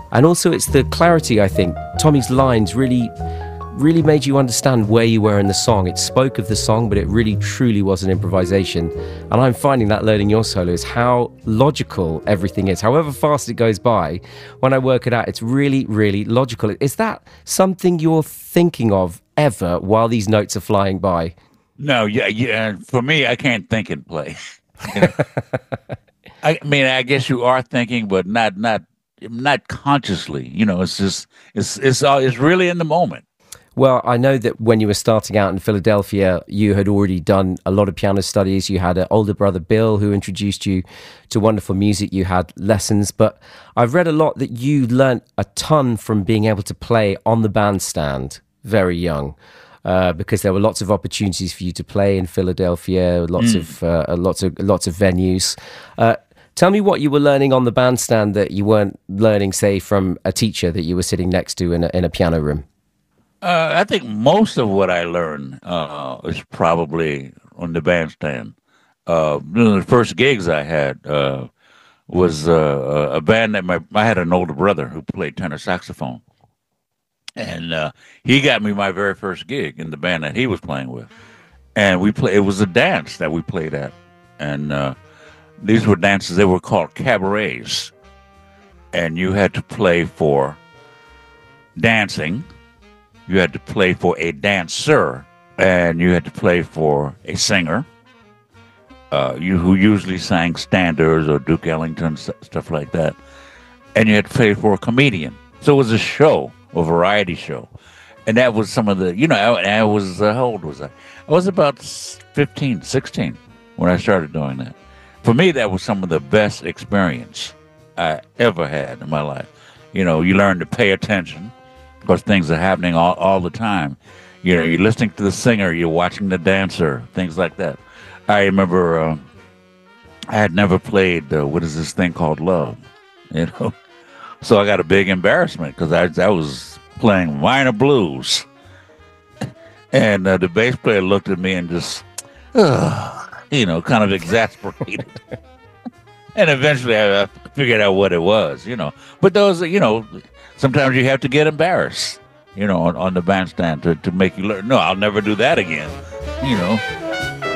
And also it's the clarity, I think. Tommy's lines really made you understand where you were in the song. It spoke of the song, but it really truly was an improvisation. And I'm finding that learning your solo is how logical everything is. However fast it goes by, when I work it out, it's really, really logical. Is that something you're thinking of ever while these notes are flying by? No, yeah. For me, I can't think and play. You know? I mean, I guess you are thinking, but not consciously. You know, it's just it's really in the moment. Well, I know that when you were starting out in Philadelphia, you had already done a lot of piano studies. You had an older brother, Bill, who introduced you to wonderful music. You had lessons, but I've read a lot that you learnt a ton from being able to play on the bandstand very young, because there were lots of opportunities for you to play in Philadelphia, lots of venues. Tell me what you were learning on the bandstand that you weren't learning, say, from a teacher that you were sitting next to in a piano room. I think most of what I learned is probably on the bandstand. One of the first gigs I had was a band that I had an older brother who played tenor saxophone, and he got me my very first gig in the band that he was playing with, and we play. It was a dance that we played at, and these were dances. They were called cabarets, and you had to play for dancing. You had to play for a dancer, and you had to play for a singer, who usually sang standards or Duke Ellington, stuff like that. And you had to play for a comedian. So it was a show, a variety show. And that was some of the, I was, how old was I? I was about 15, 16 when I started doing that. For me, that was some of the best experience I ever had in my life. You learn to pay attention. Because things are happening all the time. You're listening to the singer, you're watching the dancer, things like that. I remember I had never played, what is this thing called Love? So I got a big embarrassment because I was playing minor blues. And the bass player looked at me and just, kind of exasperated. And eventually I figured out what it was, But those, sometimes you have to get embarrassed, on the bandstand to make you learn. No, I'll never do that again,